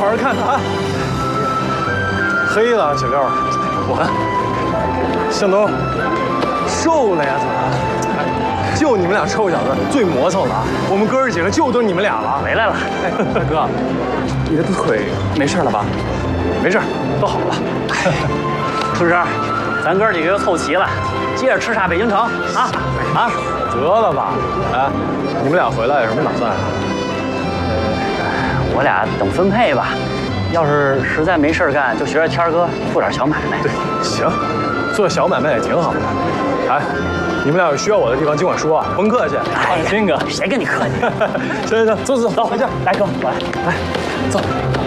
好看啊！黑了，小六，我看向东瘦了呀，怎么？就你们俩臭小子最磨蹭了啊！我们哥儿几个就都你们俩了。 回来了， 哎，大哥，你的腿没事了吧？没事，都好了。 春生，咱哥几个又凑齐了，接着吃下北京城啊！啊， 得了吧！哎，你们俩回来有什么打算啊？ 我俩等分配吧。要是实在没事干，就学着天儿哥做点小买卖。 对，行，做小买卖也挺好的。哎，你们俩有需要我的地方尽管说啊，甭客气。 哎，斌哥，谁跟你客气？ 行，走，走， 走， 回家。 来哥，我来， 来，走。